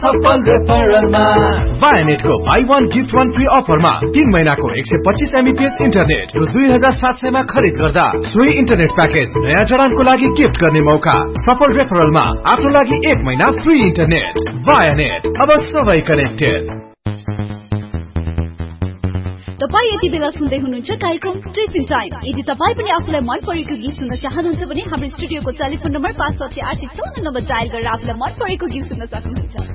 सफल रेफरलमा वायानेटको by 1 gift 1 free अफरमा 3 महिनाको 125 एमबीपीएस इन्टरनेट रु 2700 मा खरिद गर्दा सोही इन्टरनेट प्याकेज नयाँ जडानको लागि गिफ्ट गर्ने मौका। सफल रेफरलमा आफ्नो लागि 1 महिना फ्री इन्टरनेट। वायानेट, अब सबै कनेक्टेड। तपाई यति बेला सुन्दै हुनुहुन्छ कार्यक्रम ड्रेसिङ टाइम। यदि तपाई पनि आफूलाई मन परेको गीत सुन्न चाहनुहुन्छ भने हाम्रो स्टुडियोको टेलिफोन नम्बर 57854 नम्बर डायल गरेर आफूलाई मन परेको गीत सुन्न सक्नुहुन्छ।